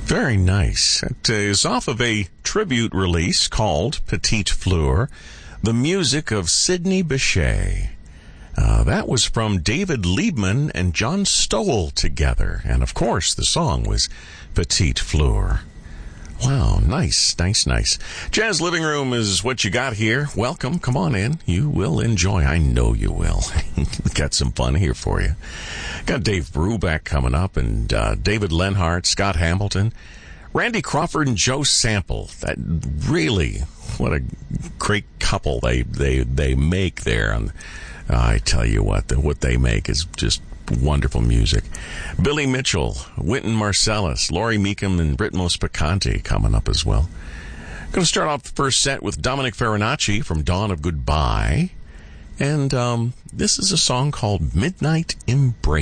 Very nice. It is off of a tribute release called Petite Fleur, the music of Sidney Bechet. That was from David Liebman and John Stowell together. And, of course, the song was Petite Fleur. Wow, nice. Jazz Living Room is what you got here. Welcome. Come on in. You will enjoy. I know you will. Got some fun here for you. Got Dave Brubeck coming up, and David Lenhart, Scott Hamilton, Randy Crawford, and Joe Sample. That really, what a great couple they make there. And I tell you what they make is just wonderful music. Billy Mitchell, Wynton Marsalis, Laurie Meekum, and Ritmo Spicante coming up as well. Going to start off the first set with Dominic Farinacci from Dawn of Goodbye. And this is a song called Midnight Embrace.